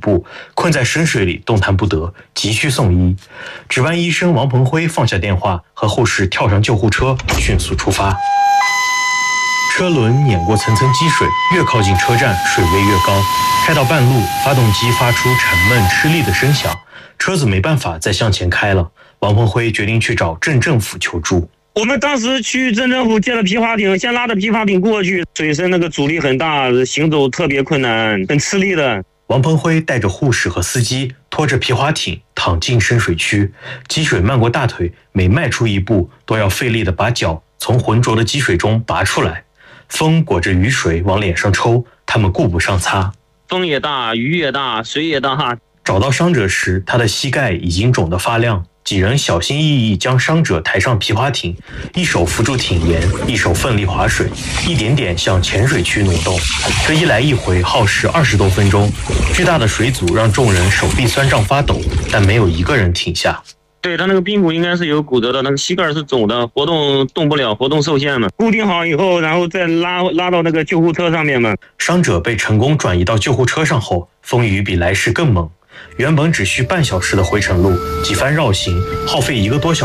部，困在深水里动弹不得，急需送医。值班医生王鹏辉放下电话，和护士跳上救护车，迅速出发。车轮碾过层层积水，越靠近车站，水位越高。开到半路，发动机发出沉闷吃力的声响，车子没办法再向前开了。王鹏辉决定去找镇政府求助。 我们当时去镇政府借了皮划艇，先拉着皮划艇过去，水深那个阻力很大，行走特别困难，很吃力的。 王鹏辉带着护士和司机拖着皮划艇躺进深水区，积水漫过大腿，每迈出一步都要费力地把脚从浑浊的积水中拔出来。风裹着雨水往脸上抽，他们顾不上擦。 风也大，雨也大，水也大。 找到伤者时，他的膝盖已经肿得发亮。几人小心翼翼将伤者抬上皮划艇，一手扶住艇沿，一手奋力划水，一点点向浅水区挪动。这一来一回耗时20多分钟，巨大的水阻让众人手臂酸胀发抖，但没有一个人停下。 对，他那个髌骨应该是有骨折的，那个膝盖是肿的，动不了，活动受限嘛。固定好以后，然后再拉到那个救护车上面嘛。 伤者被成功转移到救护车上后，风雨比来时更猛。原本只需半小时的回程路，几番绕行，耗费1个多小时。